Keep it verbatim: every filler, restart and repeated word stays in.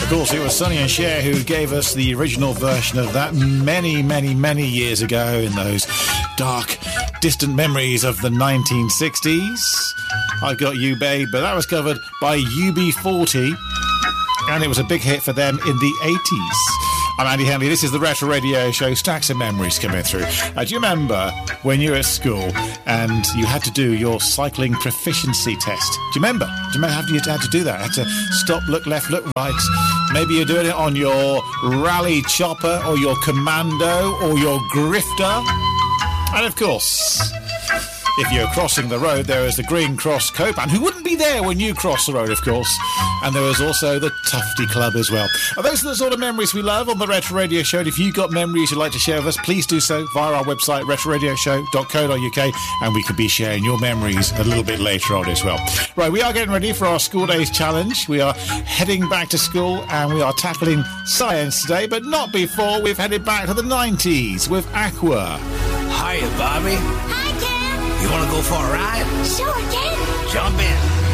course, it was Sonny and Cher who gave us the original version of that many, many, many years ago in those dark, distant memories of the nineteen sixties. I Got You, Babe, but that was covered by U B forty, and it was a big hit for them in the eighties. I'm Andy Henley. This is the Retro Radio Show. Stacks of memories coming through. Uh, do you remember when you were at school and you had to do your cycling proficiency test? Do you remember? Do you remember how you had to do that? Had to stop, look left, look right. Maybe you're doing it on your rally chopper or your commando or your grifter. And of course, if you're crossing the road, there is the Green Cross Copan, who wouldn't be there when you cross the road, of course. And there is also the Tufty Club as well. And those are the sort of memories we love on the Retro Radio Show. And if you've got memories you'd like to share with us, please do so via our website, retro radio show dot co dot uk, and we could be sharing your memories a little bit later on as well. Right, we are getting ready for our School Days Challenge. We are heading back to school, and we are tackling science today, but not before we've headed back to the nineties with Aqua. Hiya, Bobby. Hi, Ken. You want to go for a ride? Sure, Ken. Jump in.